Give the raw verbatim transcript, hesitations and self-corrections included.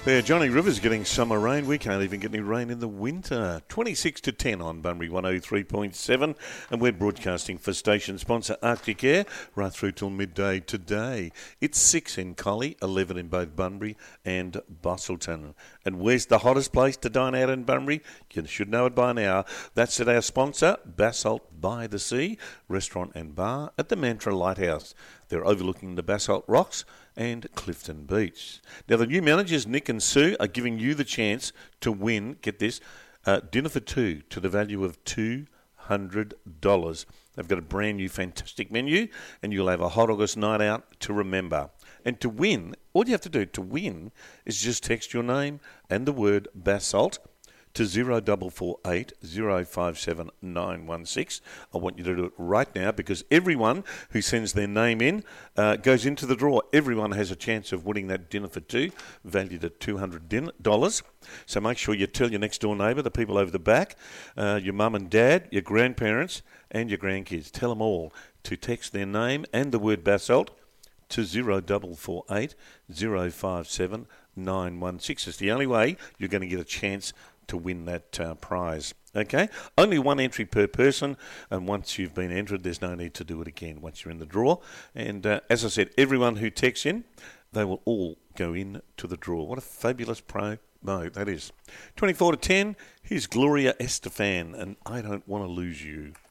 There, Johnny Rivers getting summer rain. We can't even get any rain in the winter. twenty-six to ten on Bunbury one oh three point seven. And we're broadcasting for station sponsor Arctic Air right through till midday today. It's six in Collie, eleven in both Bunbury and Busselton. And where's the hottest place to dine out in Bunbury? You should know it by now. That's at our sponsor, Basalt by the Sea, restaurant and bar at the Mantra Lighthouse. They're overlooking the Basalt Rocks and Clifton Beach. Now, the new managers, Nick and Sue, are giving you the chance to win, get this, uh, dinner for two to the value of two hundred dollars. They've got a brand new fantastic menu, and you'll have a hot August night out to remember. And to win, all you have to do to win is just text your name and the word Basalt to zero four four eight zero five seven nine one six. I want you to do it right now because everyone who sends their name in uh, goes into the draw. Everyone has a chance of winning that dinner for two, valued at two hundred dollars. So make sure you tell your next door neighbour, the people over the back, uh, your mum and dad, your grandparents and your grandkids. Tell them all to text their name and the word Basalt to zero four four eight zero five seven nine one six. It's the only way you're going to get a chance to win that uh, prize. Okay? Only one entry per person, and once you've been entered, there's no need to do it again once you're in the draw. And uh, as I said, everyone who texts in, they will all go in to the draw. What a fabulous promo that is. twenty-four to ten, here's Gloria Estefan, and I Don't Want to Lose You.